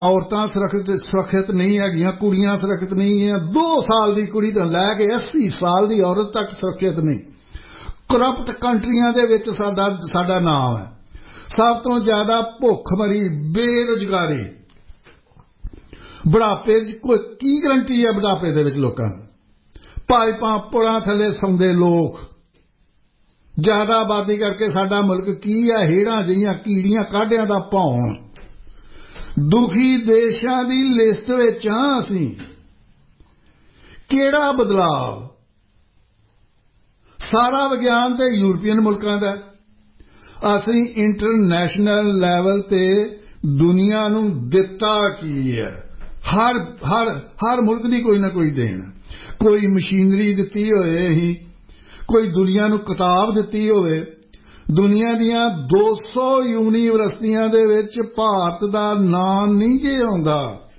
औरतां सुरक्षित नहीं है, कुड़ियां सुरक्षित नहीं है। 2 साल की कुड़ी तो लैके 80 साल की औरत तक सुरक्षित नहीं। करप्ट कंट्रियां दे विच साडा नाम है। सब तो ज्यादा भुखमरी, बेरोजगारी, बुढ़ापे की गारंटी है? बुढ़ापे दे विच लोकां पाइपां पुलां थले सौंदे लोग, ज्यादा आबादी करके साडा मुल्क की है? हेड़ां जिहियां कीड़ियां काढियां दा भौण। दुखी देशां दी लिस्ट विच हां असीं। किहड़ा बदलाव? सारा विग्यान ते यूरोपीयन मुल्कां दा। असीं इंटरनेशनल लैवल ते दुनिया नूं दिता की है? हर मुल्क दी कोई ना कोई देन, कोई मशीनरी दिती होए ही, कोई दुनिया नूं किताब दिती होवे। दुनिया दियां 200 यूनीवर्सिटियां दे विच भारत दा नाम नहीं जे आउंदा।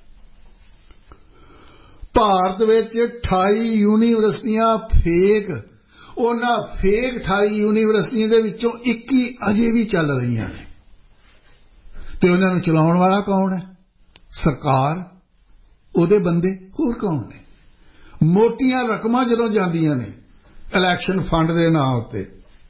भारत विच 28 यूनीवर्सिटियां फेक, उन्हां फेक 28 यूनीवर्सिटियां दे विचों 21 अजे भी चल रही ने। ते उन्हां नूं चलाउण वाला कौन है? सरकार, उहदे बंदे, होर कौन ने? मोटियां रकमां जदों जांदियां ने इलैक्शन फंड दे नाम उत्ते।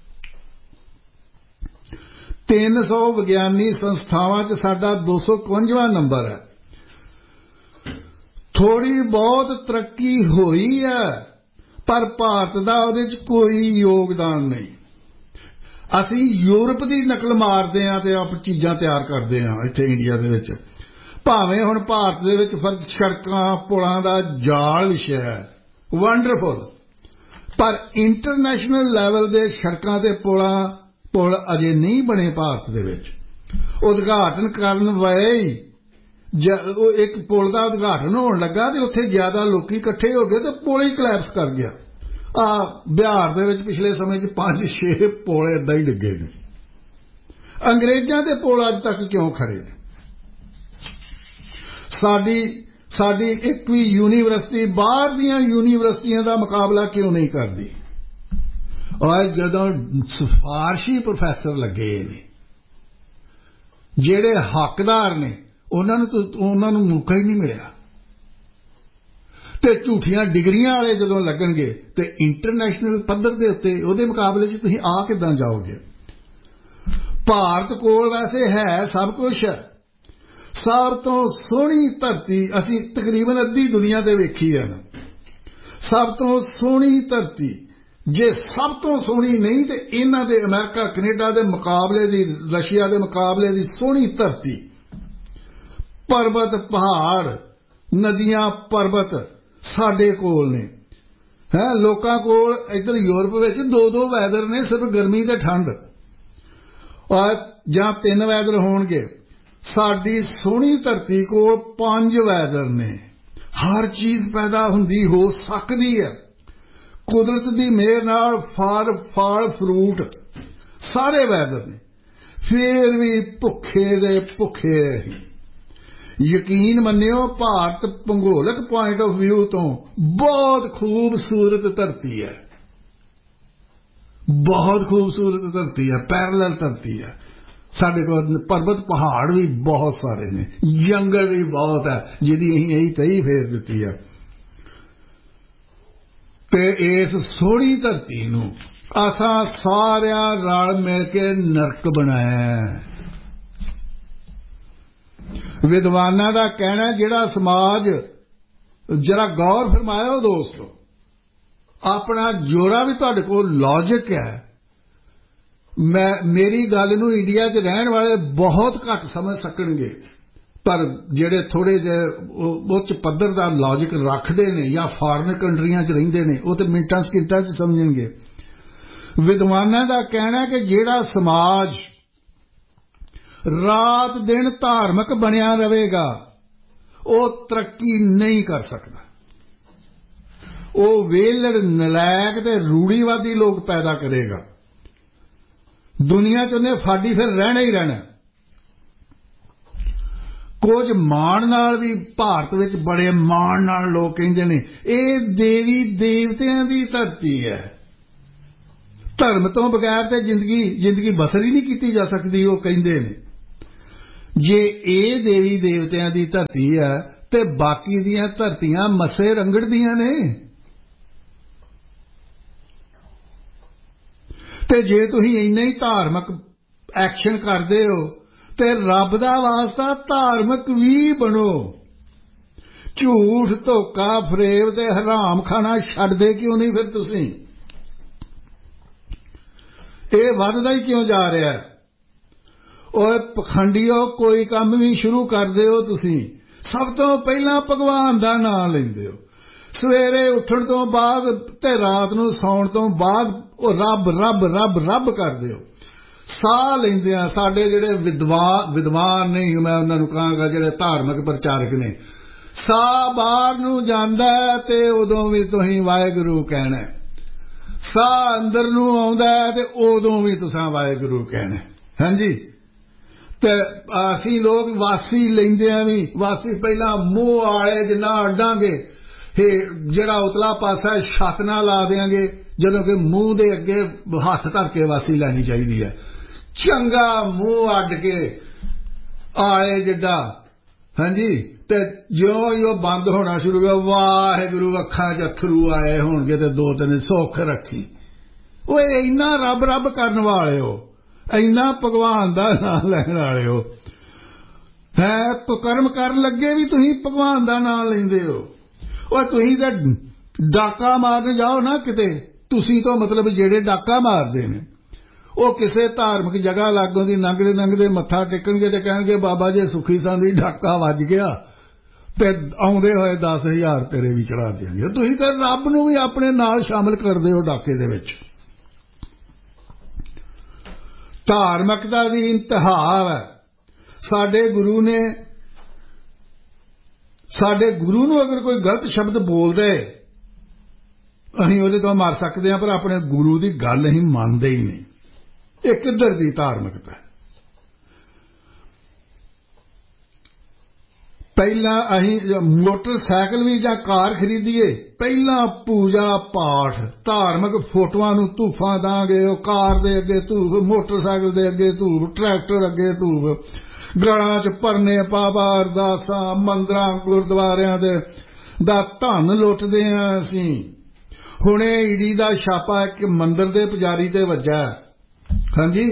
300 विग्यानी संस्थावां च साडा 251वां नंबर है। थोड़ी बहुत तरक्की होई है, पर भारत दा उहदे च कोई योगदान नहीं। असीं यूरोप दी नकल मारदे हां ते आप चीज़ां तैयार करदे हां इत्थे इंडिया दे विच। भावें हुण भारत दे विच फर्ज सड़कां पुलां दा जाल विछिआ है, वंडरफुल, पर इंटरनेशनल लैवल दे सड़कां ते पुल अजे नहीं बने भारत दे विच। उद्घाटन करन वाले एक पुल का उद्घाटन होने लगा तो उत्थे ज्यादा लोग इकट्ठे हो गए तो पुल ही कलैप्स कर गया। बिहार दे विच पिछले समय 5-6 पुल इदां ही डिगे ने। अंग्रेजां दे पुल अज तक क्यों खड़े ने? साडी एक भी यूनीवर्सिटी बाहर दियां यूनीवर्सिटियां दा मुकाबला क्यों नहीं करदी? और जदों सिफारशी प्रोफैसर लगे ने, जेड़े हकदार ने, उन्होंने मौका ही नहीं मिलिया। ते झूठियां डिग्रियां वाले जदों लगणगे ते इंटरनेशनल पद्धर दे उत्ते उहदे मुकाबले च तुसीं आ किदां जाओगे? भारत कोल वैसे है सब कुछ है। सब तो सोहनी धरती असीं तकरीबन अद्धी दुनिया ते वेखी है ना। सब तो सोहनी धरती, जे सब तो सोहनी नहीं तो इन्हां दे अमेरिका कनेडा दे मुकाबले दी, रशिया दे मुकाबले दी सोहनी धरती, पर्वत पहाड़ नदियां पर्वत साडे कोल ने है। लोकां कोल इधर यूरोप विच 2-2 वैदर ने, सिर्फ गर्मी ते ठंड, और जां 3 वैदर होणगे। साडी सोहनी धरती कोल 5 वैदर ने। हर चीज पैदा हुंदी हो सकदी है कुदरत दी मेहर नाल। फल फ्रूट सारे वैदर ने, फिर भी भुखे दे भुखे ही। यकीन मन्नियो भारत भूगोलक पॉइंट ऑफ व्यू तो बहुत खूबसूरत धरती है, बहुत खूबसूरत धरती है, पैरेलल धरती है। साडे कोल पर्वत पहाड़ भी बहुत सारे ने, जंगल भी बहुत है जिहदी असीं यही तही फेर दित्ती है। ते इस सोहनी धरती नूं असां सारियां रल मिल के नरक बनाया। विद्वानां दा कहना जिहड़ा समाज, जरा गौर फरमायो दोस्तों, अपना जोड़ा भी तुहाडे कोल लॉजिक है। मेरी गल नूं इंडिया च रहण वाले बहुत घट समझ सकणगे, पर जिहड़े थोड़े जिहे उच्च पद्धर दा लॉजिक रखदे ने या फॉरन कंट्रियां च रहिंदे ने, वो तो मिंटां सकिंटां च समझणगे। विद्वानां दा कहना कि जिहड़ा समाज रात दिन धार्मिक बनिया रहेगा वो तरक्की नहीं कर सकता। वो वेलड़ नलैक ते रूढ़ीवादी लोग पैदा करेगा। दुनिया च उन्हें फाड़ी फिर रहना ही रहना। कुछ मान नाल भी भारत विच बड़े मान नाल लोग कहंदे ने ये देवी देवतियां दी धरती है, धर्म तो बगैर ते जिंदगी बसर ही नहीं की जा सकती। वो कहंदे ने ਜੇ ਇਹ ਦੇਵੀ ਦੇਵਤਿਆਂ ਦੀ ਧਰਤੀ ਹੈ ਤੇ ਬਾਕੀ ਦੀਆਂ ਧਰਤੀਆਂ ਮੱਸੇ ਰੰਗੜਦੀਆਂ ਨੇ। ਤੇ ਜੇ ਤੁਸੀਂ ਇੰਨੇ ਹੀ ਧਾਰਮਿਕ ਐਕਸ਼ਨ ਕਰਦੇ ਹੋ ਤੇ ਰੱਬ ਦਾ ਵਾਸਤਾ ਧਾਰਮਿਕ ਵੀ ਬਣੋ। ਝੂਠ ਧੋਖਾ ਫਰੇਬ ਤੇ ਹਰਾਮ ਖਾਣਾ ਛੱਡਦੇ ਕਿਉਂ ਨਹੀਂ ਫਿਰ ਤੁਸੀਂ? ਇਹ ਵੱਧਦਾ ਹੀ ਕਿਉਂ ਜਾ ਰਿਹਾ? ਓਏ ਪਖੰਡੀਓ, ਕੋਈ ਕੰਮ ਵੀ ਸ਼ੁਰੂ ਕਰਦੇ ਹੋ ਤੁਸੀਂ, ਸਭ ਤੋਂ ਪਹਿਲਾਂ ਭਗਵਾਨ ਦਾ ਨਾਮ ਲੈਂਦੇ ਹੋ। ਸਵੇਰੇ ਉੱਠਣ ਤੋਂ ਬਾਅਦ ਤੇ ਰਾਤ ਨੂੰ ਸੌਣ ਤੋਂ ਬਾਅਦ ਉਹ ਰੱਬ ਰੱਬ ਰੱਬ ਰੱਬ ਕਰਦੇ ਹੋ। ਸਾਹ ਲੈਂਦੇ ਆ ਸਾਡੇ ਜਿਹੜੇ ਵਿਦਵਾਨ ਨਹੀਂ, ਮੈਂ ਉਹਨਾਂ ਨੂੰ ਕਹਾਂਗਾ ਜਿਹੜੇ ਧਾਰਮਿਕ ਪ੍ਰਚਾਰਕ ਨੇ, ਸਾਹ ਬਾਹਰ ਨੂੰ ਜਾਂਦਾ ਤੇ ਉਦੋਂ ਵੀ ਤੁਸੀਂ ਵਾਹਿਗੁਰੂ ਕਹਿਣਾ। ਸਾਹ ਅੰਦਰ ਨੂੰ ਆਉਂਦਾ ਤੇ ਉਦੋਂ ਵੀ ਤੁਸੀਂ ਵਾਹਿਗੁਰੂ ਕਹਿਣਾ। ਹਾਂਜੀ, ਤੇ ਅਸੀਂ ਲੋਕ ਵਾਸੀ ਲੈਂਦੇ ਆ ਵੀ, ਵਾਸੀ ਪਹਿਲਾਂ ਮੂੰਹ ਵਾਲੇ ਜਿੰਨਾ ਅੱਡਾਂਗੇ, ਜਿਹੜਾ ਉਤਲਾ ਪਾਸਾ ਛੱਤ ਨਾਲ ਲਾ ਦੇਾਂਗੇ, ਜਦੋਂ ਕਿ ਮੂੰਹ ਦੇ ਅੱਗੇ ਹੱਥ ਧਰ ਕੇ ਵਾਸੀ ਲੈਣੀ ਚਾਹੀਦੀ ਹੈ। ਚੰਗਾ ਮੂੰਹ ਅੱਡ ਕੇ ਆਲੇ ਜਿੱਡਾ, ਹਾਂਜੀ, ਤੇ ਜਿਉਂ ਹੀ ਉਹ ਬੰਦ ਹੋਣਾ ਸ਼ੁਰੂ ਹੋ ਗਿਆ, ਵਾਹਿਗੁਰੂ ਅੱਖਾਂ 'ਚ ਅੱਥਰੂ ਆਏ ਹੋਣਗੇ ਤੇ 2-3 ਸੁੱਖ ਰੱਖੀ। ਓਏ ਇੰਨਾ ਰੱਬ ਰੱਬ ਕਰਨ ਵਾਲੇ ਹੋ, ਇੰਨਾ ਭਗਵਾਨ ਦਾ ਨਾਮ ਲੈਣ ਵਾਲੇ ਹੋ, ਹੈ ਕਰਮ ਕਰਨ ਲੱਗੇ ਵੀ ਤੁਸੀਂ ਭਗਵਾਨ ਦਾ ਨਾਮ ਲੈਂਦੇ ਹੋ। ਓਏ ਤੁਸੀਂ ਤਾਂ ਡਾਕਾ ਮਾਰਨ ਜਾਓ ਨਾ ਕਿਤੇ, ਤੁਸੀਂ ਤੋਂ ਮਤਲਬ ਜਿਹੜੇ ਡਾਕਾ ਮਾਰਦੇ ਨੇ ਉਹ ਕਿਸੇ ਧਾਰਮਿਕ ਜਗ੍ਹਾ ਲਾਗੋਂ ਦੀ ਲੰਘਦੇ ਲੰਘਦੇ ਮੱਥਾ ਟੇਕਣਗੇ ਤੇ ਕਹਿਣਗੇ ਬਾਬਾ ਜੀ ਸੁਖੀ ਸੰਦੀ ਡਾਕਾ ਵੱਜ ਗਿਆ ਤੇ ਆਉਂਦੇ ਹੋਏ 10,000 ਤੇਰੇ ਵੀ ਚੜਾ ਦੇਣਗੇ। ਤੁਸੀਂ ਤਾਂ ਰੱਬ ਨੂੰ ਵੀ ਆਪਣੇ ਨਾਲ ਸ਼ਾਮਲ ਕਰਦੇ ਹੋ ਡਾਕੇ ਦੇ ਵਿੱਚ। ਧਾਰਮਿਕਤਾ ਦੀ ਇੰਤਹਾ ਹੈ। ਸਾਡੇ ਗੁਰੂ ਨੂੰ ਅਗਰ ਕੋਈ ਗਲਤ ਸ਼ਬਦ ਬੋਲਦੇ ਅਸੀਂ ਉਹਦੇ ਤੋਂ ਮਰ ਸਕਦੇ ਹਾਂ, ਪਰ ਆਪਣੇ ਗੁਰੂ ਦੀ ਗੱਲ ਅਸੀਂ ਮੰਨਦੇ ਹੀ ਨਹੀਂ। ਇਹ ਕਿੱਧਰ ਦੀ ਧਾਰਮਿਕਤਾ? ਪਹਿਲਾਂ ਅਸੀਂ ਮੋਟਰਸਾਈਕਲ ਵੀ ਜਾਂ ਕਾਰ ਖਰੀਦੀਏ, ਪਹਿਲਾਂ ਪੂਜਾ ਪਾਠ, ਧਾਰਮਿਕ ਫੋਟੋਆਂ ਨੂੰ ਧੂਫਾਂ ਦਾਂਗੇ। ਉਹ ਕਾਰ ਦੇ ਅੱਗੇ ਧੂਫ, ਮੋਟਰਸਾਈਕਲ ਦੇ ਅੱਗੇ ਧੂਫ, ਟਰੈਕਟਰ ਅੱਗੇ ਧੂਫ, ਗਲਾਂ 'ਚ ਭਰਨੇ ਪਾਪਾ, ਅਰਦਾਸਾਂ, ਮੰਦਰਾਂ ਗੁਰਦੁਆਰਿਆਂ ਦੇ ਦਾ ਧਨ ਲੁੱਟਦੇ ਹਾਂ ਅਸੀਂ। ਹੁਣੇ ਈਡੀ ਦਾ ਛਾਪਾ ਇੱਕ ਮੰਦਿਰ ਦੇ ਪੁਜਾਰੀ ਤੇ ਵੱਜਾ। ਹਾਂਜੀ,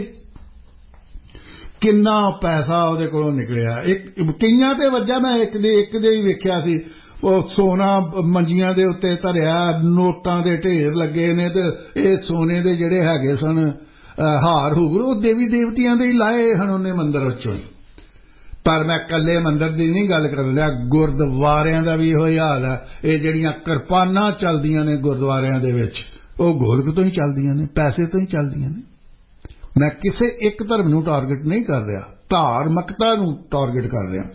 ਕਿੰਨਾ ਪੈਸਾ ਉਹਦੇ ਕੋਲੋਂ ਨਿਕਲਿਆ। ਕਈਆਂ ਤੇ ਵੱਜਾ, ਮੈਂ ਇੱਕ ਦੇ ਹੀ ਵੇਖਿਆ ਸੀ। ਉਹ ਸੋਨਾ ਮੰਜੀਆਂ ਦੇ ਉੱਤੇ ਧਰਿਆ, ਨੋਟਾਂ ਦੇ ਢੇਰ ਲੱਗੇ ਨੇ ਤੇ ਇਹ ਸੋਨੇ ਦੇ ਜਿਹੜੇ ਹੈਗੇ ਸਨ ਹਾਰ ਹੂਰ, ਉਹ ਦੇਵੀ ਦੇਵਤਿਆਂ ਦੇ ਹੀ ਲਾਏ ਹਨ ਉਹਨੇ ਮੰਦਿਰ ਵਿੱਚੋਂ ਹੀ। ਪਰ ਮੈਂ ਇਕੱਲੇ ਮੰਦਿਰ ਦੀ ਨਹੀਂ ਗੱਲ ਕਰ ਰਿਹਾ, ਗੁਰਦੁਆਰਿਆਂ ਦਾ ਵੀ ਇਹੋ ਹੀ ਹਾਲ ਹੈ। ਇਹ ਜਿਹੜੀਆਂ ਕਿਰਪਾਨਾਂ ਚੱਲਦੀਆਂ ਨੇ ਗੁਰਦੁਆਰਿਆਂ ਦੇ ਵਿੱਚ, ਉਹ ਗੋਲਕ ਤੋਂ ਹੀ ਚੱਲਦੀਆਂ ਨੇ, ਪੈਸੇ ਤੋਂ ਹੀ ਚੱਲਦੀਆਂ ਨੇ। ਮੈਂ ਕਿਸੇ ਇੱਕ ਧਰਮ ਨੂੰ ਟਾਰਗੇਟ ਨਹੀਂ ਕਰ ਰਿਹਾ, ਧਾਰਮਿਕਤਾ ਨੂੰ ਟਾਰਗੇਟ ਕਰ ਰਿਹਾ।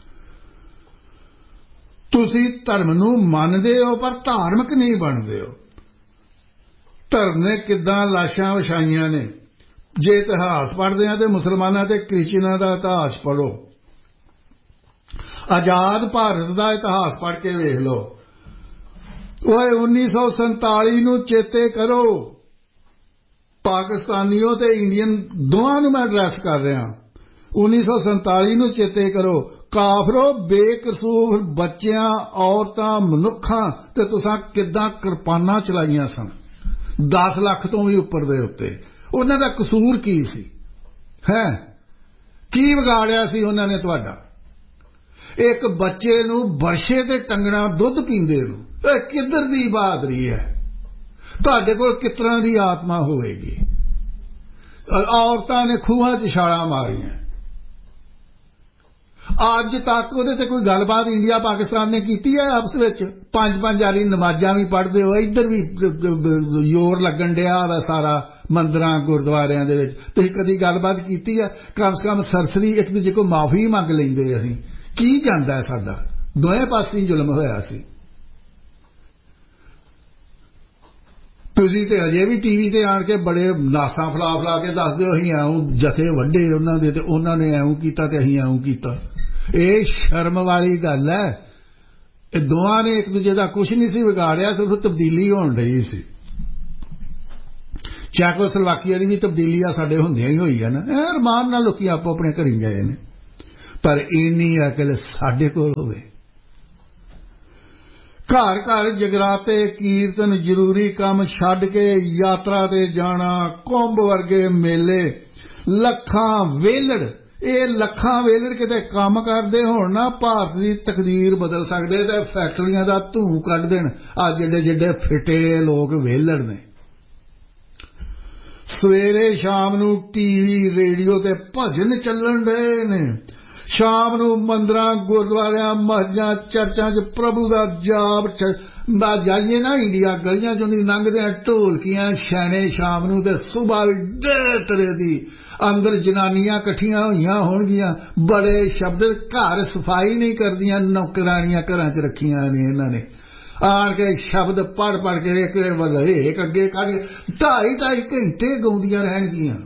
ਤੁਸੀਂ ਧਰਮ ਨੂੰ ਮੰਨਦੇ ਹੋ ਪਰ ਧਾਰਮਿਕ ਨਹੀਂ ਬਣਦੇ ਹੋ। ਧਰਮ ਨੇ ਕਿੱਦਾਂ ਲਾਸ਼ਾਂ ਵਿਛਾਈਆਂ ਨੇ। ਜੇ ਇਤਿਹਾਸ ਪੜ੍ਹਦੇ ਆ ਤੇ ਮੁਸਲਮਾਨਾਂ ਤੇ ਕ੍ਰਿਸਚਨਾਂ ਦਾ ਇਤਿਹਾਸ ਪੜ੍ਹੋ, ਆਜ਼ਾਦ ਭਾਰਤ ਦਾ ਇਤਿਹਾਸ ਪੜ੍ਹ ਕੇ ਵੇਖ ਲਓ। ਓਏ 1947 ਨੂੰ ਚੇਤੇ ਕਰੋ। ਪਾਕਿਸਤਾਨੀਓ ਤੇ ਇੰਡੀਅਨ ਦੋਵਾਂ ਨੂੰ ਮੈਂ ਐਡਰੈਸ ਕਰ ਰਿਹਾ। 1947 ਨੂੰ ਚੇਤੇ ਕਰੋ। ਕਾਫਰੋ, ਬੇਕਸੂਰ ਬੱਚਿਆਂ, ਔਰਤਾਂ, ਮਨੁੱਖਾਂ ਤੇ ਤੁਸੀਂ ਕਿੱਦਾਂ ਕਿਰਪਾਨਾਂ ਚਲਾਈਆਂ ਸਨ 10 ਲੱਖ ਤੋਂ ਵੀ ਉੱਪਰ ਦੇ ਉੱਤੇ। ਉਹਨਾਂ ਦਾ ਕਸੂਰ ਕੀ ਸੀ? ਹੈ ਕੀ ਵਿਗਾੜਿਆ ਸੀ ਉਹਨਾਂ ਨੇ ਤੁਹਾਡਾ? ਇੱਕ ਬੱਚੇ ਨੂੰ ਬਰਸ਼ੇ ਤੇ ਟੰਗਣਾ ਦੁੱਧ ਪੀਂਦੇ ਨੂੰ, ਇਹ ਕਿੱਧਰ ਦੀ ਬਹਾਦਰੀ ਹੈ? ਤੁਹਾਡੇ ਕੋਲ ਕਿਸ ਤਰ੍ਹਾਂ ਦੀ ਆਤਮਾ ਹੋਵੇਗੀ? ਔਰਤਾਂ ਨੇ ਖੂਹਾਂ 'ਚ ਛਾਲਾਂ ਮਾਰੀਆਂ। ਅੱਜ ਤੱਕ ਉਹਦੇ ਤੇ ਕੋਈ ਗੱਲਬਾਤ ਇੰਡੀਆ ਪਾਕਿਸਤਾਨ ਨੇ ਕੀਤੀ ਹੈ ਆਪਸ ਵਿੱਚ? 5-5 ਵਾਰੀ ਨਮਾਜ਼ਾਂ ਵੀ ਪੜ੍ਹਦੇ ਹੋ, ਇੱਧਰ ਵੀ ਜ਼ੋਰ ਲੱਗਣ ਡਿਆ ਵਾ ਸਾਰਾ ਮੰਦਰਾਂ ਗੁਰਦੁਆਰਿਆਂ ਦੇ ਵਿੱਚ। ਤੁਸੀਂ ਕਦੀ ਗੱਲਬਾਤ ਕੀਤੀ ਹੈ? ਕਮ ਸੇ ਕਮ ਸਰਸਰੀ ਇੱਕ ਦੂਜੇ ਕੋਲ ਮਾਫੀ ਮੰਗ ਲੈਂਦੇ। ਅਸੀਂ ਕੀ ਜਾਂਦਾ ਸਾਡਾ? ਦੋਵੇਂ ਪਾਸੇ ਜ਼ੁਲਮ ਹੋਇਆ ਸੀ। ਤੁਸੀਂ ਤੇ ਅਜੇ ਵੀ ਟੀਵੀ ਤੇ ਆਣ ਕੇ ਬੜੇ ਨਾਸਾਂ ਫਲਾ ਕੇ ਦੱਸਦੇ ਹੋ ਅਸੀਂ ਐਉਂ ਜਥੇ ਵੱਡੇ ਉਹਨਾਂ ਦੇ ਤੇ ਉਹਨਾਂ ਨੇ ਐਉਂ ਕੀਤਾ ਤੇ ਅਸੀਂ ਐਉਂ ਕੀਤਾ। ਇਹ ਸ਼ਰਮ ਵਾਲੀ ਗੱਲ ਹੈ। ਇਹ ਦੋਵਾਂ ਨੇ ਇੱਕ ਦੂਜੇ ਦਾ ਕੁਝ ਨਹੀਂ ਸੀ ਵਿਗਾੜਿਆ, ਸਿਰਫ ਤਬਦੀਲੀ ਹੋਣ ਰਹੀ ਸੀ। ਚੈਕੋਸਲੋਵਾਕੀਆ ਦੀ ਵੀ ਤਬਦੀਲੀ ਆ ਸਾਡੇ ਹੁੰਦਿਆਂ ਹੀ ਹੋਈ ਹੈ ਨਾ। ਅਰਮਾਨ ਨਾਲ ਲੋਕੀ ਆਪੋ ਆਪਣੇ ਘਰੀ ਗਏ ਨੇ। पर इन्नी अकल साडे कोल होवे। घर घर जगराते कीर्तन जरूरी काम छड्ड के यात्रा ते जाना, कुंभ वर्गे मेले, लखां वेलड़, ये लखां वेलड़ किते काम करदे होण ना भारत दी तकदीर बदल सकदे ते फैक्टरियां दा धूं कढ देण आ जिड्डे जिड्डे फिटे लोग वेलड़ ने। सवेरे शाम नूं टीवी रेडियो ते भजन चलन डे ने, शाम नूं मंदिरां गुरुद्वारियां मस्जिदां चर्चां च प्रभु दा जाप जाइए ना इंडिया गलियां चों लंघदे ढोलकियां छैने शाम नूं ते सुबह ढे तरह दी अंदर जनानियां कट्ठियां होईयां होणगियां, बड़े शब्द, घर सफाई नहीं करदियां, नौकरानियां घरां च रखियां ने इन्हां ने, आण के शब्द पढ़ पढ़ के एक अगे कढ के 2.5 घंटे गाउंदियां रहणगियां।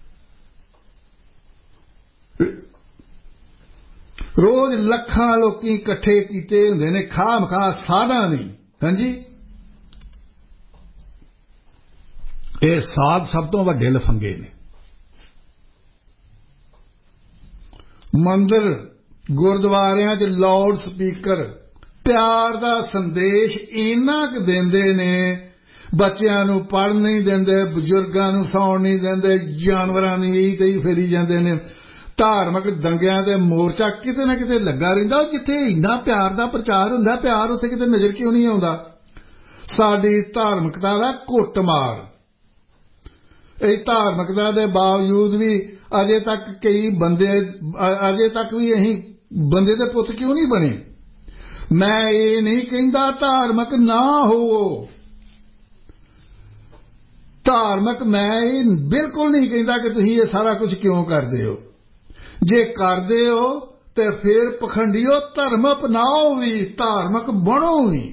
रोज लखां लोकी इकट्ठे कीते हुंदे ने खाम खा साधा नहीं। हाँ जी, ये साध सब तो वड्डे लफंगे ने। मंदिर गुरुद्वारियां च लाउड स्पीकर प्यार दा संदेश इन्ना क देंदे ने, बच्चियां नूं पढ़ नहीं देंदे, बजुर्गां नूं सौण नहीं देंदे, जानवरां नूं यही ते ही फेरी जांदे ने। धार्मिक दंगियां ते मोर्चा किते ना किते लगा रहिंदा। जिथे इन्ना प्यार दा प्रचार हुंदा, प्यार उत्थे किते नज़र क्यों नहीं आउंदा? साडी धार्मिकता दा कुੱਟਮਾਰ, इह धार्मिकता दे बावजूद भी अजे तक कई बंदे अजे तक भी अहीं बंदे दे पुत्त क्यों नहीं बने? मैं ये नहीं कहंदा धार्मिक ना होवो, धार्मिक मैं ये बिल्कुल नहीं कहंदा कि तुसीं ये सारा कुछ क्यों करदे हो। जे करदे हो ते फिर पखंडियो धर्म अपनाओ भी, धार्मिक बनो भी।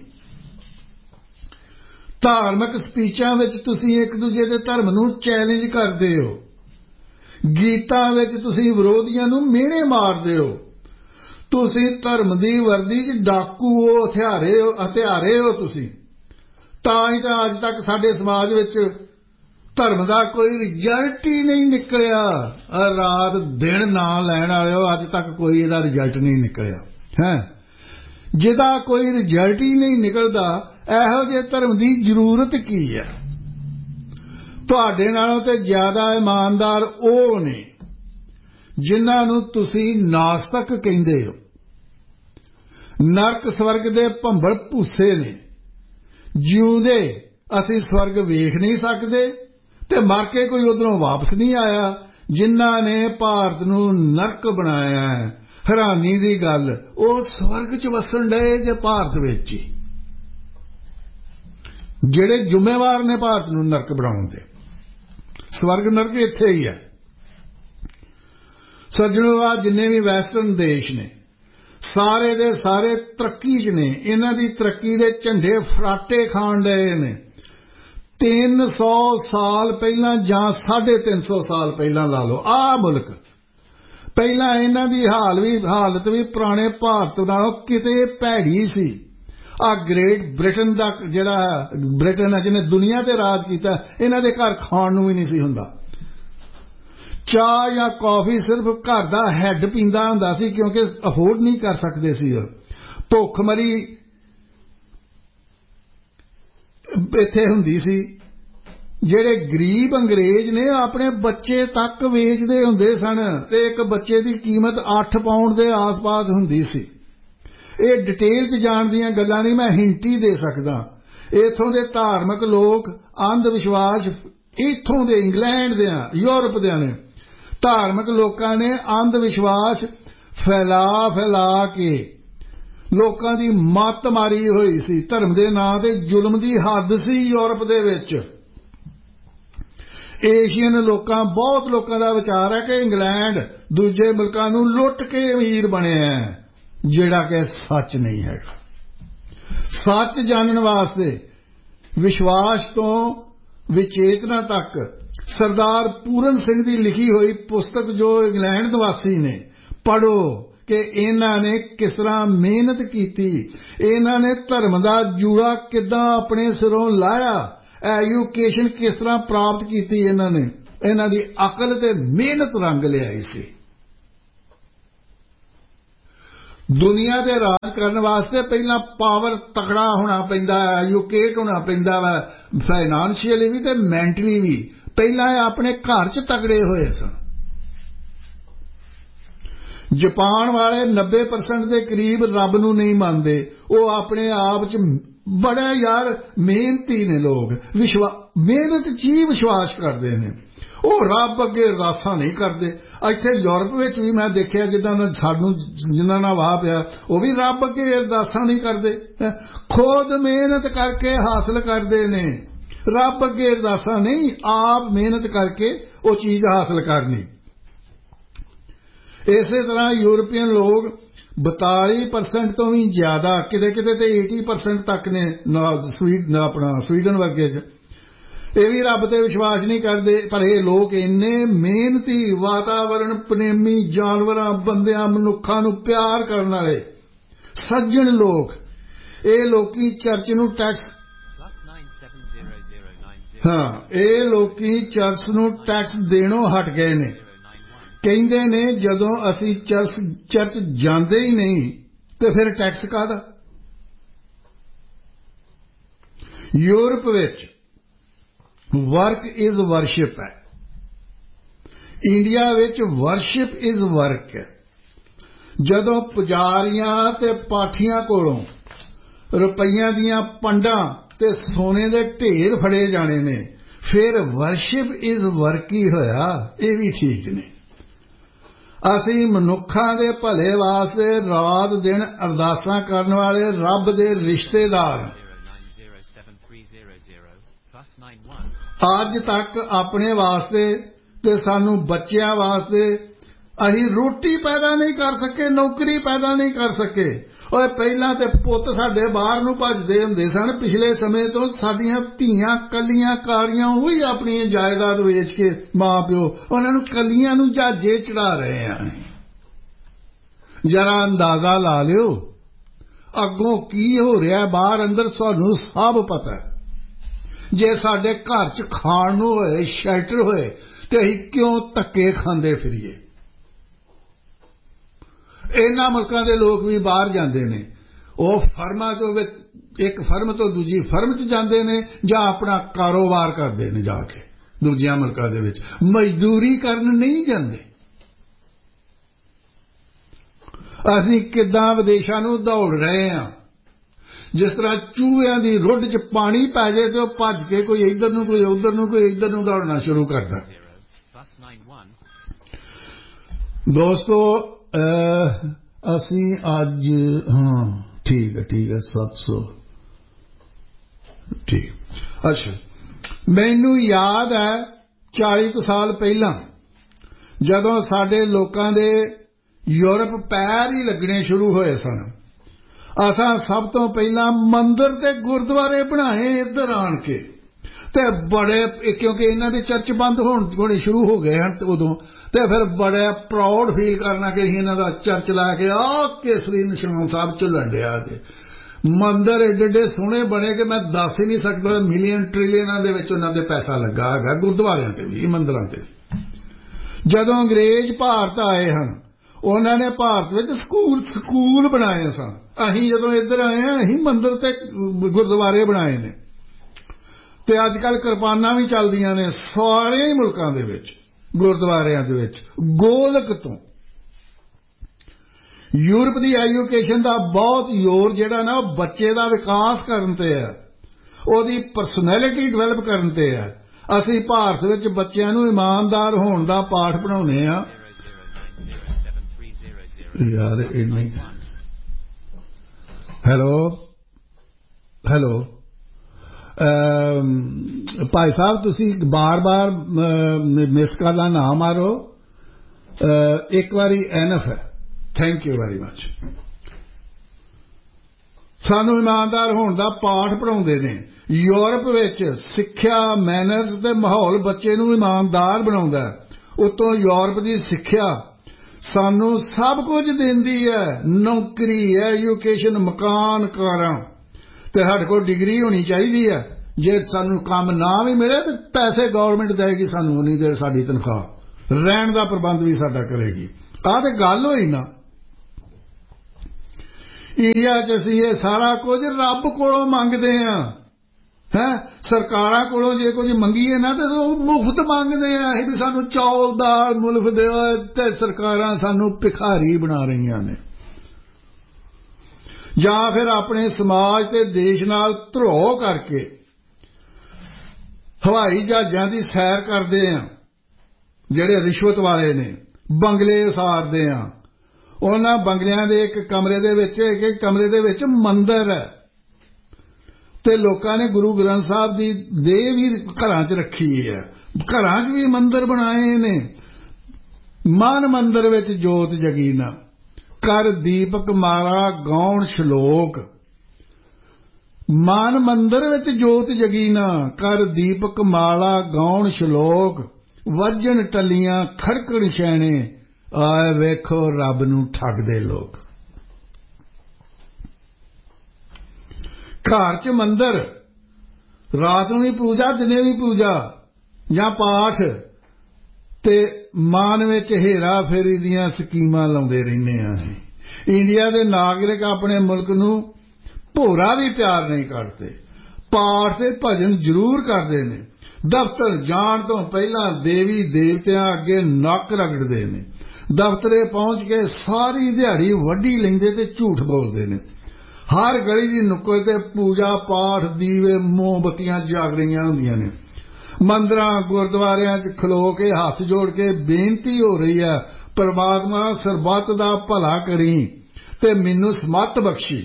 धार्मिक स्पीचां विच तुसीं एक दूजे दे धर्म नूं चैलेंज करदे हो, गीतां विच तुसीं विरोधियां नूं मेहणे मारदे हो, तुसीं धर्म दी वर्दी च डाकू हो, हथियारे हो तुसीं। तां ही तां अज तक साडे समाज विच धर्म दा कोई रिजल्ट ही नहीं निकलिया। रात दिन ना लैण वालिओ, अज तक कोई इहदा रिजल्ट नहीं निकलिया है। जिहदा कोई रिजल्ट ही नहीं निकलदा, इहो जिहे धर्म दी जरूरत की है? तुहाडे नालों ते ज्यादा ईमानदार ओह ने जिन्हां नूं तुसीं नास्तिक कहंदे हो। नरक स्वर्ग दे भंबल भूसे ने, जिउंदे असीं स्वर्ग वेख नहीं सकदे ते मर के कोई उधरों वापस नहीं आया। जिन्हां ने भारत नूं नरक बनाया है, हैरानी दी गल, ਉਹ स्वर्ग च वसन डए जे भारत विच ही। ਜਿਹੜੇ ਜ਼ਿੰਮੇਵਾਰ ਨੇ ਭਾਰਤ ਨੂੰ ਨਰਕ ਬਣਾਉਣ ਦੇ, स्वर्ग नरक ਇੱਥੇ ਹੀ ਹੈ। सज्जणों, आ जिन्ने भी वैस्टर्न देश ने सारे दे सारे तरक्की च ने, इन्हां दी तरक्की दे झंडे फराटे खाण डए ने। 300 साल पहला जां 350 साल पहला ला लो, आ मुल्क पहला इन्हां दी हालत भी पुराने भारत नालों किते भैड़ी सी। आ ग्रेट ब्रिटेन दा जिहड़ा ब्रिटेन है जिन्हें दुनिया ते राज कीता, इन्हां दे घर खाण नूं भी नहीं सी हुंदा। चाह या कॉफी सिर्फ घर दा हैड पींदा हुंदा सी, क्योंकि अफोर्ड नहीं कर सकदे सी। भुखमरी इत्थे हुंदी सी। ਜਿਹੜੇ गरीब अंग्रेज ने अपने बच्चे तक वेचदे हुंदे सन ते एक बच्चे दी कीमत 8 पाउंड दे आस-पास हुंदी सी। ਇਹ डिटेल च जाण दीयां गल्लां नहीं, मैं हिंट ही दे सकदा। इत्थों दे धार्मिक लोग अंध विश्वास इत्थों दे इंग्लैंड दे यूरोप दे ने धार्मिक लोकां ने अंध विश्वास फैला के लोकां दी मत मारी होई सी। धर्म दे नां ते जुल्म दी हद सी यूरोप दे विच। एशियन लोकां बहुत लोकां दा विचार है कि इंग्लैंड दूजे मुल्कां नूं लुट के अमीर बनिया है, जिहड़ा कि सच नहीं है। सच जानन वास्ते विश्वास तो विचेतना तक सरदार पूरन सिंह दी लिखी हुई पुस्तक जो इंग्लैंड निवासी ने पढ़ो कि इन्हां ने किस तरह मेहनत कीती, इन्हां ने धर्म दा जूड़ा किदां अपने सिरों लाया, एजुकेशन किस तरह प्राप्त की, इन्हां दी अकल ते मेहनत रंग लियाई सी। ਦੁਨੀਆ ਦੇ ਰਾਜ ਕਰਨ ਵਾਸਤੇ ਪਹਿਲਾਂ ਪਾਵਰ ਤਕੜਾ ਹੋਣਾ ਪੈਂਦਾ ਹੈ, ਐਜੂਕੇਟ ਹੋਣਾ ਪੈਂਦਾ ਵਾ, ਫਾਈਨਾਂਸ਼ੀਅਲੀ ਵੀ ਤੇ ਮੈਂਟਲੀ ਵੀ। ਪਹਿਲਾਂ ਇਹ ਆਪਣੇ ਘਰ 'ਚ ਤਕੜੇ ਹੋਏ ਸਨ। ਜਾਪਾਨ ਵਾਲੇ 90% ਦੇ ਕਰੀਬ ਰੱਬ ਨੂੰ ਨਹੀਂ ਮੰਨਦੇ। ਉਹ ਆਪਣੇ ਆਪ 'ਚ ਬੜੇ ਯਾਰ ਮਿਹਨਤੀ ਨੇ ਲੋਕ, ਮਿਹਨਤ 'ਚ ਹੀ ਵਿਸ਼ਵਾਸ ਕਰਦੇ ਨੇ। ਉਹ ਰੱਬ ਅੱਗੇ ਅਰਦਾਸਾਂ ਨਹੀਂ ਕਰਦੇ। ਇੱਥੇ ਯੂਰਪ ਵਿੱਚ ਵੀ ਮੈਂ ਦੇਖਿਆ ਜਿੱਦਾਂ ਸਾਨੂੰ ਜਿਨ੍ਹਾਂ ਨਾਲ ਵਾਹ ਪਿਆ, ਉਹ ਵੀ ਰੱਬ ਅੱਗੇ ਅਰਦਾਸਾਂ ਨਹੀਂ ਕਰਦੇ, ਖੁਦ ਮਿਹਨਤ ਕਰਕੇ ਹਾਸਲ ਕਰਦੇ ਨੇ। ਰੱਬ ਅੱਗੇ ਅਰਦਾਸਾਂ ਨਹੀਂ, ਆਪ ਮਿਹਨਤ ਕਰਕੇ ਉਹ ਚੀਜ਼ ਹਾਸਲ ਕਰਨੀ। ਇਸੇ ਤਰ੍ਹਾਂ ਯੂਰਪੀਅਨ ਲੋਕ 42% ਤੋਂ ਵੀ ਜ਼ਿਆਦਾ, ਕਿਤੇ ਕਿਤੇ ਤੇ 80% ਤੱਕ ਨੇ ਆਪਣਾ ਸਵੀਡਨ ਵਰਗੇ 'ਚ, ਇਹ ਵੀ ਰੱਬ ਤੇ ਵਿਸ਼ਵਾਸ ਨਹੀਂ ਕਰਦੇ। ਪਰ ਇਹ ਲੋਕ ਇੰਨੇ ਮਿਹਨਤੀ, ਵਾਤਾਵਰਣ ਪ੍ਰੇਮੀ, ਜਾਨਵਰਾਂ, ਬੰਦਿਆਂ, ਮਨੁੱਖਾਂ ਨੂੰ ਪਿਆਰ ਕਰਨ ਵਾਲੇ ਸੱਜਣ ਲੋਕ। ਇਹ ਲੋਕੀ ਚਰਚ ਨੂੰ ਟੈਕਸ ਇਹ ਲੋਕੀ ਚਰਚ ਨੂੰ ਟੈਕਸ ਦੇਣੋਂ ਹਟ ਗਏ ਨੇ। ਕਹਿੰਦੇ ਨੇ ਜਦੋਂ ਅਸੀਂ ਚਰਚ ਜਾਂਦੇ ਹੀ ਨਹੀਂ ਤੇ ਫਿਰ ਟੈਕਸ ਕਾਹਦਾ। ਯੂਰਪ ਵਿੱਚ ਵਰਕ ਇਜ਼ ਵਰਸ਼ਿਪ ਹੈ, ਇੰਡੀਆ ਵਿੱਚ ਵਰਸ਼ਿਪ ਇਜ਼ ਵਰਕ ਹੈ। ਜਦੋਂ ਪੁਜਾਰੀਆਂ ਤੇ ਪਾਠੀਆਂ ਕੋਲੋਂ ਰੁਪਈਆਂ ਦੀਆਂ ਪੰਡਾਂ ਤੇ ਸੋਨੇ ਦੇ ਢੇਰ ਫੜੇ ਜਾਣੇ ਨੇ, ਫਿਰ ਵਰਸ਼ਿਪ ਇਜ਼ ਵਰਕ ਹੀ ਹੋਇਆ। ਇਹ ਵੀ ਠੀਕ ਨੇ। ਅਸੀਂ ਮਨੁੱਖਾਂ ਦੇ ਭਲੇ ਵਾਸਤੇ ਰਾਤ ਦਿਨ ਅਰਦਾਸਾਂ ਕਰਨ ਵਾਲੇ ਰੱਬ ਦੇ ਰਿਸ਼ਤੇਦਾਰ। ਅੱਜ ਤੱਕ ਆਪਣੇ ਵਾਸਤੇ ਤੇ ਸਾਨੂੰ ਬੱਚਿਆਂ ਵਾਸਤੇ ਅਸੀਂ ਰੋਟੀ ਪੈਦਾ ਨਹੀਂ ਕਰ ਸਕੇ, ਨੌਕਰੀ ਪੈਦਾ ਨਹੀਂ ਕਰ ਸਕੇ। ਓਏ ਪਹਿਲਾਂ ਤੇ ਪੁੱਤ ਸਾਡੇ ਬਾਹਰ ਨੂੰ ਭੱਜਦੇ ਹੁੰਦੇ ਸਨ। ਪਿਛਲੇ ਸਮੇਂ ਤੋਂ ਸਾਡੀਆਂ ਧੀਆਂ ਕੱਲੀਆਂ ਕਾਰੀਆਂ ਉਹੀ ਆਪਣੀ ਜਾਇਦਾਦ ਵੇਚ ਕੇ ਮਾਂ ਪਿਓ ਉਹਨਾਂ ਨੂੰ ਕੱਲੀਆਂ ਨੂੰ ਜਹਾਜ਼ੇ ਚੜਾ ਰਹੇ ਆ। ਜਰਾ ਅੰਦਾਜ਼ਾ ਲਾ ਲਿਓ ਅੱਗੋਂ ਕੀ ਹੋ ਰਿਹਾ ਬਾਹਰ ਅੰਦਰ, ਸਾਨੂੰ ਸਭ ਪਤਾ। ਜੇ ਸਾਡੇ ਘਰ 'ਚ ਖਾਣ ਨੂੰ ਹੋਏ, ਸ਼ੈਲਟਰ ਹੋਏ, ਤੇ ਅਸੀਂ ਕਿਉਂ ਧੱਕੇ ਖਾਂਦੇ ਫਿਰੀਏ। ਇਹਨਾਂ ਮੁਲਕਾਂ ਦੇ ਲੋਕ ਵੀ ਬਾਹਰ ਜਾਂਦੇ ਨੇ, ਉਹ ਫਰਮਾਂ ਤੋਂ ਇੱਕ ਫਰਮ ਤੋਂ ਦੂਜੀ ਫਰਮ 'ਚ ਜਾਂਦੇ ਨੇ ਜਾਂ ਆਪਣਾ ਕਾਰੋਬਾਰ ਕਰਦੇ ਨੇ ਜਾ ਕੇ ਦੂਜਿਆਂ ਮੁਲਕਾਂ ਦੇ ਵਿੱਚ, ਮਜ਼ਦੂਰੀ ਕਰਨ ਨਹੀਂ ਜਾਂਦੇ। ਅਸੀਂ ਕਿੱਦਾਂ ਵਿਦੇਸ਼ਾਂ ਨੂੰ ਦੌੜ ਰਹੇ ਹਾਂ। ਜਿਸ ਤਰ੍ਹਾਂ ਚੂਹਿਆਂ ਦੀ ਰੁੱਡ 'ਚ ਪਾਣੀ ਪੈ ਜਾਏ ਤੇ ਉਹ ਭੱਜ ਕੇ ਕੋਈ ਇੱਧਰ ਨੂੰ, ਕੋਈ ਉੱਧਰ ਨੂੰ, ਕੋਈ ਇੱਧਰ ਨੂੰ ਦੌੜਨਾ ਸ਼ੁਰੂ ਕਰਦਾ। ਦੋਸਤੋ ਅਸੀਂ ਅੱਜ ਠੀਕ ਹੈ 700 ਠੀਕ। ਅੱਛਾ, ਮੈਨੂੰ ਯਾਦ ਹੈ 40 ਕੁ ਸਾਲ ਪਹਿਲਾਂ ਜਦੋਂ ਸਾਡੇ ਲੋਕਾਂ ਦੇ ਯੂਰਪ ਪੈਰ ਹੀ ਲੱਗਣੇ ਸ਼ੁਰੂ ਹੋਏ ਸਨ, ਅਸਾਂ ਸਭ ਤੋਂ ਪਹਿਲਾਂ ਮੰਦਿਰ ਤੇ ਗੁਰਦੁਆਰੇ ਬਣਾਏ ਇੱਧਰ ਆਣ ਕੇ। ਤੇ ਬੜੇ, ਕਿਉਂਕਿ ਇਹਨਾਂ ਦੇ ਚਰਚ ਬੰਦ ਹੋਣੇ ਸ਼ੁਰੂ ਹੋ ਗਏ ਹਨ ਉਦੋਂ, ਤੇ ਫਿਰ ਬੜਾ ਪ੍ਰਾਊਡ ਫੀਲ ਕਰਨਾ ਕਿ ਅਸੀਂ ਇਹਨਾਂ ਦਾ ਚਰਚ ਲਾ ਕੇ ਕੇਸਰੀ ਨਿਸ਼ਾਨ ਸਾਹਿਬ ਝੁੱਲਣ ਡਿਆ। ਤੇ ਮੰਦਿਰ ਏਡੇ ਏਡੇ ਸੋਹਣੇ ਬਣੇ ਕਿ ਮੈਂ ਦੱਸ ਹੀ ਨਹੀਂ ਸਕਦਾ, ਮਿਲੀਅਨ ਟ੍ਰਿਲੀਅਨਾਂ ਦੇ ਵਿੱਚ ਉਹਨਾਂ ਦੇ ਪੈਸਾ ਲੱਗਾ ਹੈਗਾ, ਗੁਰਦੁਆਰਿਆਂ ਤੇ ਵੀ, ਮੰਦਿਰਾਂ ਤੇ। ਜਦੋਂ ਅੰਗਰੇਜ਼ ਭਾਰਤ ਆਏ ਹਨ, ਉਹਨਾਂ ਨੇ ਭਾਰਤ ਵਿੱਚ ਸਕੂਲ ਬਣਾਏ ਸਨ। ਅਸੀਂ ਜਦੋਂ ਇੱਧਰ ਆਏ ਹਾਂ, ਅਸੀਂ ਮੰਦਿਰ ਤੇ ਗੁਰਦੁਆਰੇ ਬਣਾਏ ਨੇ। ਤੇ ਅੱਜ ਕੱਲ੍ਹ ਕਿਰਪਾਨਾਂ ਵੀ ਚੱਲਦੀਆਂ ਨੇ ਸਾਰੇ ਹੀ ਮੁਲਕਾਂ ਦੇ ਵਿੱਚ, ਗੁਰਦੁਆਰਿਆਂ ਦੇ ਵਿੱਚ। ਗੋਲਕ ਤੋਂ ਯੂਰਪ ਦੀ ਐਜੂਕੇਸ਼ਨ ਦਾ ਬਹੁਤ ਜ਼ੋਰ ਜਿਹੜਾ ਨਾ, ਉਹ ਬੱਚੇ ਦਾ ਵਿਕਾਸ ਕਰਨ ਤੇ ਹੈ, ਉਹਦੀ ਪਰਸਨੈਲਿਟੀ ਡਿਵੈਲਪ ਕਰਨ ਤੇ ਹੈ। ਅਸੀਂ ਭਾਰਤ ਵਿੱਚ ਬੱਚਿਆਂ ਨੂੰ ਇਮਾਨਦਾਰ ਹੋਣ ਦਾ ਪਾਠ ਪੜ੍ਹਾਉਂਦੇ ਹਾਂ। ਯਾਰ ਇੰਨੀ ਹੈਲੋ ਭਾਈ ਸਾਹਿਬ, ਤੁਸੀਂ ਬਾਰ-ਬਾਰ ਮਿਸ ਕਾਲਾਂ ਨਾ ਮਾਰੋ, ਇੱਕ ਵਾਰੀ ਐਨਫ ਹੈ। Thank you very much. ਸਾਨੂੰ ਇਮਾਨਦਾਰ ਹੋਣ ਦਾ ਪਾਠ ਪੜ੍ਹਾਉਂਦੇ ਨੇ। ਯੂਰਪ ਵਿੱਚ ਸਿੱਖਿਆ, ਮੈਨਰਜ਼ ਤੇ ਮਾਹੌਲ ਬੱਚੇ ਨੂੰ ਇਮਾਨਦਾਰ ਬਣਾਉਂਦਾ। ਉਤੋਂ ਯੂਰਪ ਦੀ ਸਿੱਖਿਆ ਸਾਨੂੰ ਸਭ ਕੁਝ ਦਿੰਦੀ ਹੈ, ਨੌਕਰੀ, ਐਜੂਕੇਸ਼ਨ, ਮਕਾਨ, ਕਾਰਾਂ। ਤੇ ਸਾਡੇ ਕੋਲ ਡਿਗਰੀ ਹੋਣੀ ਚਾਹੀਦੀ ਹੈ। ਜੇ ਸਾਨੂੰ ਕੰਮ ਨਾ ਵੀ ਮਿਲੇ ਤੇ ਪੈਸੇ ਗੌਰਮੈਂਟ ਦੇਗੀ ਸਾਨੂੰ, ਉਨੀ ਦੇਰ ਸਾਡੀ ਤਨਖਾਹ, ਰਹਿਣ ਦਾ ਪ੍ਰਬੰਧ ਵੀ ਸਾਡਾ ਕਰੇਗੀ। ਆਹ ਤੇ ਗੱਲ ਹੋਈ ਨਾ। ਇੰਡੀਆ 'ਚ ਅਸੀਂ ਇਹ ਸਾਰਾ ਕੁਝ ਰੱਬ ਕੋਲੋਂ ਮੰਗਦੇ ਹਾਂ ਹੈ। ਸਰਕਾਰਾਂ ਕੋਲੋਂ ਜੇ ਕੁਝ ਮੰਗੀਏ ਨਾ ਤੇ ਉਹ ਮੁਫਤ ਮੰਗਦੇ ਆ ਵੀ ਸਾਨੂੰ ਚੌਲ ਦਾਲ ਮੁਲਕ ਦਿਓ, ਤੇ ਸਰਕਾਰਾਂ ਸਾਨੂੰ ਭਿਖਾਰੀ ਬਣਾ ਰਹੀਆਂ ਨੇ। ਜਾਂ ਫਿਰ ਆਪਣੇ ਸਮਾਜ ਤੇ ਦੇਸ਼ ਨਾਲ ਧਰੋਹ ਕਰਕੇ ਹਵਾਈ ਜਹਾਜ਼ਾਂ ਦੀ ਸੈਰ ਕਰਦੇ ਆ, ਜਿਹੜੇ ਰਿਸ਼ਵਤ ਵਾਲੇ ਨੇ, ਬੰਗਲੇ ਉਸਾਰਦੇ ਆ। ਉਹਨਾਂ ਬੰਗਲਿਆਂ ਦੇ ਇੱਕ ਕਮਰੇ ਦੇ ਵਿੱਚ ਮੰਦਿਰ ਹੈ, ਤੇ ਲੋਕਾਂ ਨੇ ਗੁਰੂ ਗ੍ਰੰਥ ਸਾਹਿਬ ਦੀ ਦੇਹ ਵੀ ਘਰਾਂ 'ਚ ਰੱਖੀ ਹੈ, ਘਰਾਂ 'ਚ ਵੀ ਮੰਦਿਰ ਬਣਾਏ ਨੇ। ਮਨ ਮੰਦਿਰ ਵਿੱਚ ਜੋਤ ਜਗੀ ਨਾ, ਕਰ ਦੀਪਕ ਮਾਰਾ ਗਾਉਣ ਸ਼ਲੋਕ। ਮਨ ਮੰਦਿਰ ਵਿੱਚ ਜੋਤ ਜਗੀ ਨਾ, ਕਰ ਦੀਪਕ ਮਾਲਾ ਗਾਉਣ ਸ਼ਲੋਕ। ਵੱਜਣ ਟੱਲੀਆਂ ਖੜਕਣ ਛੈਣੇ, ਆਏ ਵੇਖੋ ਰੱਬ ਨੂੰ ਠੱਗਦੇ ਲੋਕ। ਘਰ 'ਚ ਮੰਦਿਰ, ਰਾਤ ਨੂੰ ਵੀ ਪੂਜਾ, ਦਿਨੇ ਵੀ ਪੂਜਾ ਜਾਂ ਪਾਠ, ਤੇ ਮਨ ਵਿੱਚ ਹੇਰਾ ਫੇਰੀ ਦੀਆਂ ਸਕੀਮਾਂ ਲਾਉਂਦੇ ਰਹਿੰਦੇ ਆ। ਇੰਡੀਆ ਦੇ ਨਾਗਰਿਕ ਆਪਣੇ ਮੁਲਕ ਨੂੰ ਭੋਰਾ ਵੀ ਪਿਆਰ ਨਹੀਂ ਕਰਦੇ। ਪਾਠ ਤੇ ਭਜਨ ਜ਼ਰੂਰ ਕਰਦੇ ਨੇ। ਦਫ਼ਤਰ ਜਾਣ ਤੋਂ ਪਹਿਲਾਂ ਦੇਵੀ ਦੇਵਤਿਆਂ ਅੱਗੇ ਨੱਕ ਰਗੜਦੇ ਨੇ। ਦਫ਼ਤਰੇ ਪਹੁੰਚ ਕੇ ਸਾਰੀ ਦਿਹਾੜੀ ਵੱਢੀ ਲੈਂਦੇ ਤੇ ਝੂਠ ਬੋਲਦੇ ਨੇ। ਹਰ ਗਲੀ ਦੀ ਨੁੱਕਰ ਤੇ ਪੂਜਾ ਪਾਠ, ਦੀਵੇ, ਮੋਮਬੱਤੀਆਂ ਜਗ ਰਹੀਆਂ ਹੁੰਦੀਆਂ ਨੇ। ਮੰਦਰਾਂ ਗੁਰਦੁਆਰਿਆਂ 'ਚ ਖਲੋ ਕੇ ਹੱਥ ਜੋੜ ਕੇ ਬੇਨਤੀ ਹੋ ਰਹੀ ਹੈ, ਪਰਮਾਤਮਾ ਸਰਬੱਤ ਦਾ ਭਲਾ ਕਰੀ ਤੇ ਮੈਨੂੰ ਸਮੱਤ ਬਖਸ਼ੀ।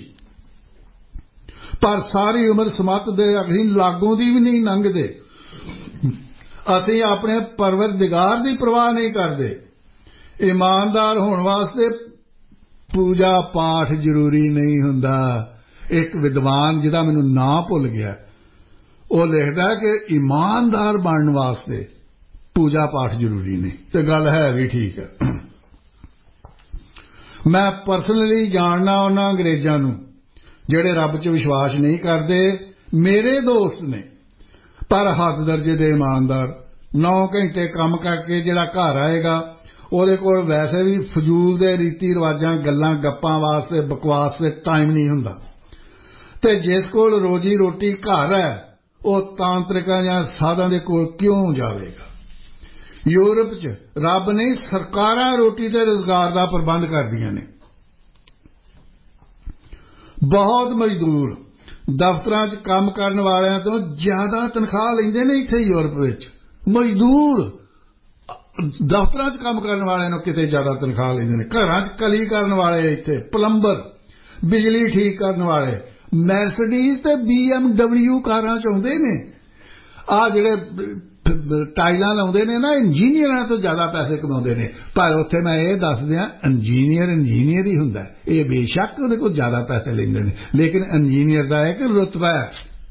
ਪਰ ਸਾਰੀ ਉਮਰ ਸਮੱਤ ਦੇ ਅਖੀਰ ਲਾਗੋਂ ਦੀ ਵੀ ਨਹੀਂ ਲੰਘਦੇ। ਅਸੀਂ ਆਪਣੇ ਪਰਵਰਦਿਗਾਰ ਦੀ ਪਰਵਾਹ ਨਹੀਂ ਕਰਦੇ। ਇਮਾਨਦਾਰ ਹੋਣ ਵਾਸਤੇ ਪੂਜਾ ਪਾਠ ਜ਼ਰੂਰੀ ਨਹੀਂ ਹੁੰਦਾ। ਇੱਕ ਵਿਦਵਾਨ ਜਿਹਦਾ ਮੈਨੂੰ ਨਾਂ ਭੁੱਲ ਗਿਆ, ਉਹ ਲਿਖਦਾ ਕਿ ਇਮਾਨਦਾਰ ਬਣਨ ਵਾਸਤੇ ਪੂਜਾ ਪਾਠ ਜ਼ਰੂਰੀ ਨਹੀਂ, ਤੇ ਗੱਲ ਹੈ ਵੀ ਠੀਕ ਹੈ। ਮੈਂ ਪਰਸਨਲੀ ਜਾਣਦਾ ਉਹਨਾਂ ਅੰਗਰੇਜ਼ਾਂ ਨੂੰ ਜਿਹੜੇ ਰੱਬ 'ਚ ਵਿਸ਼ਵਾਸ ਨਹੀਂ ਕਰਦੇ। ਮੇਰੇ ਦੋਸਤ ਨੇ, ਪਰ ਹੱਥ ਦਰਜੇ ਦੇ ਇਮਾਨਦਾਰ। 9 ਘੰਟੇ ਕੰਮ ਕਰਕੇ ਜਿਹੜਾ ਘਰ ਆਏਗਾ, ਉਹਦੇ ਕੋਲ ਵੈਸੇ ਵੀ ਫਜ਼ੂਲ ਦੇ ਰੀਤੀ ਰਿਵਾਜਾਂ, ਗੱਲਾਂ ਗੱਪਾਂ ਵਾਸਤੇ, ਬਕਵਾਸ ਤੇ ਟਾਈਮ ਨਹੀਂ ਹੁੰਦਾ। ਤੇ ਜਿਸ ਕੋਲ ਰੋਜੀ ਰੋਟੀ ਘਰ ਹੈ, ਉਹ ਤਾਂਤਰਿਕਾਂ ਜਾਂ ਸਾਧਾਂ ਦੇ ਕੋਲ ਕਿਉਂ ਜਾਵੇਗਾ। ਯੂਰਪ 'ਚ ਰੱਬ ਨਹੀਂ, ਸਰਕਾਰਾਂ ਰੋਟੀ ਤੇ ਰੁਜ਼ਗਾਰ ਦਾ ਪ੍ਰਬੰਧ ਕਰਦੀਆਂ ਨੇ। ਬਹੁਤ ਮਜ਼ਦੂਰ ਦਫ਼ਤਰਾਂ 'ਚ ਕੰਮ ਕਰਨ ਵਾਲਿਆਂ ਤੋਂ ਜ਼ਿਆਦਾ ਤਨਖਾਹ ਲੈਂਦੇ ਨੇ ਇੱਥੇ ਯੂਰਪ ਵਿੱਚ। ਮਜ਼ਦੂਰ ਦਫ਼ਤਰਾਂ 'ਚ ਕੰਮ ਕਰਨ ਵਾਲਿਆਂ ਨੂੰ ਕਿਤੇ ਜ਼ਿਆਦਾ ਤਨਖਾਹ ਲੈਂਦੇ ਨੇ। ਘਰਾਂ 'ਚ ਕਲੀ ਕਰਨ ਵਾਲੇ, ਇੱਥੇ ਪਲੰਬਰ, ਬਿਜਲੀ ਠੀਕ ਕਰਨ ਵਾਲੇ ਮੈਰਸੀਡੀਜ਼ ਤੇ BMW ਕਾਰਾਂ 'ਚ ਆਉਂਦੇ ਨੇ। ਆਹ ਜਿਹੜੇ ਟਾਈਲਾਂ ਲਾਉਂਦੇ ਨੇ ਨਾ, ਇੰਜੀਨੀਅਰਾਂ ਤੋਂ ਜ਼ਿਆਦਾ ਪੈਸੇ ਕਮਾਉਂਦੇ ਨੇ। ਪਰ ਉੱਥੇ ਮੈਂ ਇਹ ਦੱਸ ਦਿਆਂ, ਇੰਜੀਨੀਅਰ ਹੀ ਹੁੰਦਾ। ਇਹ ਬੇਸ਼ੱਕ ਉਹਦੇ ਕੋਲ ਜ਼ਿਆਦਾ ਪੈਸੇ ਲੈਂਦੇ ਨੇ, ਲੇਕਿਨ ਇੰਜੀਨੀਅਰ ਦਾ ਇੱਕ ਰੁਤਬਾ ਹੈ।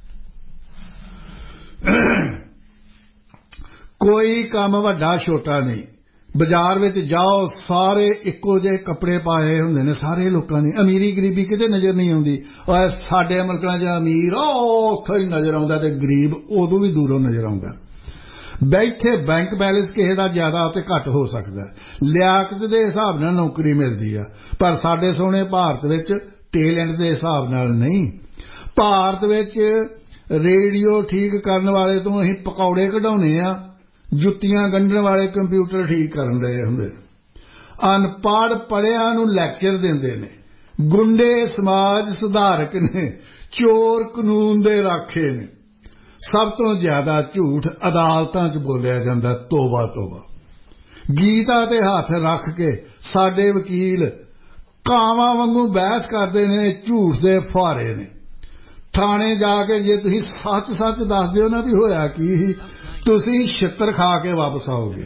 ਕੋਈ ਕੰਮ ਵੱਡਾ ਛੋਟਾ ਨਹੀਂ। ਬਾਜ਼ਾਰ ਵਿੱਚ ਜਾਓ, ਸਾਰੇ ਇੱਕੋ ਜਿਹੇ ਕੱਪੜੇ ਪਾਏ ਹੁੰਦੇ ਨੇ ਸਾਰੇ ਲੋਕਾਂ ਨੇ। ਅਮੀਰੀ ਗਰੀਬੀ ਕਿਤੇ ਨਜ਼ਰ ਨਹੀਂ ਆਉਂਦੀ। ਔਰ ਸਾਡੇ ਮੁਲਕਾਂ 'ਚ ਅਮੀਰ ਉੱਥੋਂ ਹੀ ਨਜ਼ਰ ਆਉਂਦਾ ਤੇ ਗਰੀਬ ਉਦੋਂ ਵੀ ਦੂਰੋਂ ਨਜ਼ਰ ਆਉਂਦਾ। ਬੈਠੇ ਬੈਂਕ ਬੈਲੈਂਸ ਕਿਸੇ ਦਾ ਜ਼ਿਆਦਾ ਤੇ ਘੱਟ ਹੋ ਸਕਦਾ। ਲਿਆਕਤ ਦੇ ਹਿਸਾਬ ਨਾਲ ਨੌਕਰੀ ਮਿਲਦੀ ਆ, ਪਰ ਸਾਡੇ ਸੋਹਣੇ ਭਾਰਤ ਵਿੱਚ ਟੈਲੈਂਟ ਦੇ ਹਿਸਾਬ ਨਾਲ ਨਹੀਂ। ਭਾਰਤ ਵਿੱਚ ਰੇਡੀਓ ਠੀਕ ਕਰਨ ਵਾਲੇ ਤੋਂ ਅਸੀਂ ਪਕੌੜੇ ਕਢਾਉਣੇ ਆ, ਜੁੱਤੀਆਂ ਗੰਢਣ ਵਾਲੇ ਕੰਪਿਊਟਰ ਠੀਕ ਕਰਨ ਰਹੇ ਹੁੰਦੇ। ਅਨਪੜ੍ਹ ਪੜ੍ਹਿਆਂ ਨੂੰ ਲੈਕਚਰ ਦਿੰਦੇ ਨੇ। ਗੁੰਡੇ ਸਮਾਜ ਸੁਧਾਰਕ ਨੇ, ਚੋਰ ਕਾਨੂੰਨ ਦੇ ਰਾਖੇ ਨੇ। ਸਭ ਤੋਂ ਜ਼ਿਆਦਾ ਝੂਠ ਅਦਾਲਤਾਂ 'ਚ ਬੋਲਿਆ ਜਾਂਦਾ। ਤੋਬਾ ਤੋਬਾ। ਗੀਤਾ ਤੇ ਹੱਥ ਰੱਖ ਕੇ ਸਾਡੇ ਵਕੀਲ ਕਾਵਾਂ ਵਾਂਗੂ ਬਹਿਸ ਕਰਦੇ ਨੇ। ਝੂਠ ਦੇ ਫੁਹਾਰੇ ਨੇ। ਥਾਣੇ ਜਾ ਕੇ ਜੇ ਤੁਸੀਂ ਸੱਚ ਦੱਸ ਦਿਓ ਨਾ ਵੀ ਹੋਇਆ ਕੀ ਸੀ, ਤੁਸੀਂ ਛਿੱਤਰ ਖਾ ਕੇ ਵਾਪਸ ਆਓਗੇ।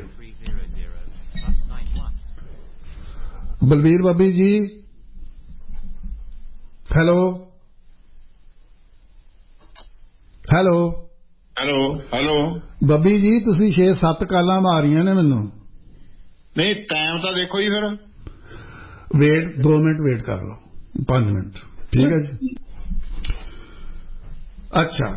ਬਲਬੀਰ ਬੱਬੀ ਜੀ, ਹੈਲੋ ਬੱਬੀ ਜੀ, ਤੁਸੀਂ 6-7 ਕਾਲਾਂ ਮਾਰੀਆਂ ਨੇ ਮੈਨੂੰ। ਨਹੀਂ, ਟਾਈਮ ਤਾਂ ਦੇਖੋ ਜੀ। ਫਿਰ ਵੇਟ 2 ਮਿੰਟ ਵੇਟ ਕਰ ਲਓ, 5 ਮਿੰਟ, ਠੀਕ ਹੈ ਜੀ। ਅੱਛਾ,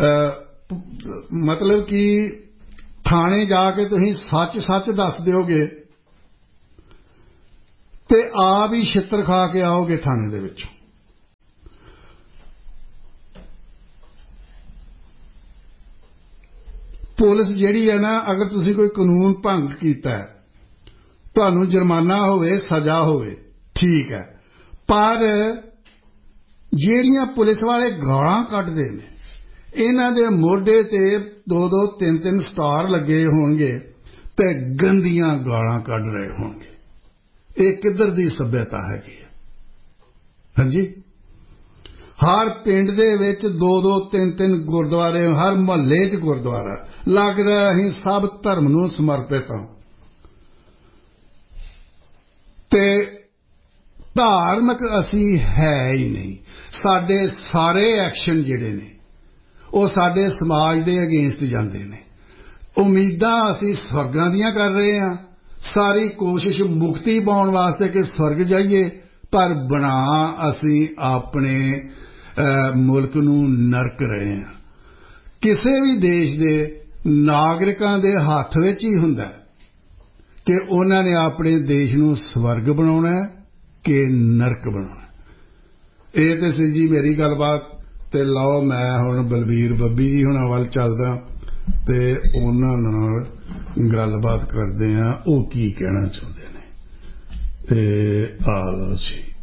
ਮਤਲਬ ਕਿ ਥਾਣੇ ਜਾ ਕੇ ਤੁਸੀਂ ਸੱਚ ਦੱਸ ਦਿਓਗੇ ਤੇ ਆਪ ਹੀ ਛਿੱਤਰ ਖਾ ਕੇ ਆਓਗੇ ਥਾਣੇ ਦੇ ਵਿੱਚ। ਪੁਲਿਸ ਜਿਹੜੀ ਹੈ ਨਾ, ਅਗਰ ਤੁਸੀਂ ਕੋਈ ਕਾਨੂੰਨ ਭੰਗ ਕੀਤਾ ਹੈ, ਤੁਹਾਨੂੰ ਜੁਰਮਾਨਾ ਹੋਵੇ, ਸਜ਼ਾ ਹੋਵੇ, ਠੀਕ ਹੈ, ਪਰ ਜਿਹੜੀਆਂ ਪੁਲਿਸ ਵਾਲੇ ਗਾਲਾਂ ਕੱਢਦੇ ਨੇ, ਇਹਨਾਂ ਦੇ ਮੋਢੇ ਤੇ 2-2 3-3 ਸਟਾਰ ਲੱਗੇ ਹੋਣਗੇ ਤੇ ਗੰਦੀਆਂ ਗਾਲਾਂ ਕੱਢ ਰਹੇ ਹੋਣਗੇ। ਇਹ ਕਿੱਧਰ ਦੀ ਸੱਭਿਅਤਾ ਹੈਗੀ ਹੈ? ਹਾਂਜੀ, ਹਰ ਪਿੰਡ ਦੇ ਵਿੱਚ 2-2 3-3 ਗੁਰਦੁਆਰੇ, ਹਰ ਮੁਹੱਲੇ 'ਚ ਗੁਰਦੁਆਰਾ, ਲੱਗਦਾ ਅਸੀਂ ਸਭ ਧਰਮ ਨੂੰ ਸਮਰਪਿਤ ਹਾਂ ਤੇ ਧਾਰਮਿਕ ਅਸੀਂ ਹੈ ਹੀ ਨਹੀਂ। ਸਾਡੇ ਸਾਰੇ ਐਕਸ਼ਨ ਜਿਹੜੇ ਨੇ ਉਹ ਸਾਡੇ ਸਮਾਜ ਦੇ ਅਗੇਂਸਟ ਜਾਂਦੇ ਨੇ। ਉਮੀਦਾਂ ਅਸੀਂ ਸਵਰਗਾਂ ਦੀਆਂ ਕਰ ਰਹੇ ਹਾਂ, ਸਾਰੀ ਕੋਸ਼ਿਸ਼ ਮੁਕਤੀ ਪਾਉਣ ਵਾਸਤੇ ਕਿ ਸਵਰਗ ਜਾਈਏ, ਪਰ ਬਣਾ ਅਸੀਂ ਆਪਣੇ ਮੁਲਕ ਨੂੰ ਨਰਕ ਰਹੇ ਹਾਂ। ਕਿਸੇ ਵੀ ਦੇਸ਼ ਦੇ ਨਾਗਰਿਕਾਂ ਦੇ ਹੱਥ ਵਿੱਚ ਹੀ ਹੁੰਦਾ ਕਿ ਉਹਨਾਂ ਨੇ ਆਪਣੇ ਦੇਸ਼ ਨੂੰ ਸਵਰਗ ਬਣਾਉਣਾ ਕਿ ਨਰਕ ਬਣਾਉਣਾ। ਇਹ ਤੇ ਸੀ ਜੀ ਮੇਰੀ ਗੱਲਬਾਤ। ਤੇ ਲਓ, ਮੈਂ ਹੁਣ ਬਲਬੀਰ ਬੱਬੀ ਜੀ ਹੁਣਾਂ ਵੱਲ ਚੱਲਦਾ ਤੇ ਉਹਨਾਂ ਨਾਲ ਗੱਲਬਾਤ ਕਰਦੇ ਹਾਂ, ਉਹ ਕੀ ਕਹਿਣਾ ਚਾਹੁੰਦੇ ਨੇ। ਤੇ ਆ ਲਓ ਜੀ।